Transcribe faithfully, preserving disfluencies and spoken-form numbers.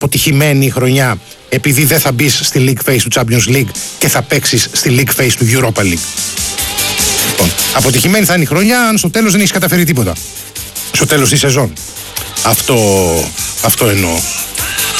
αποτυχημένη η χρονιά επειδή δεν θα μπεις στη League Phase του Champions League και θα παίξεις στη League Phase του Europa League. Λοιπόν, αποτυχημένη θα είναι η χρονιά αν στο τέλος δεν έχεις καταφέρει τίποτα. Στο τέλος της σεζόν. Αυτό, αυτό εννοώ.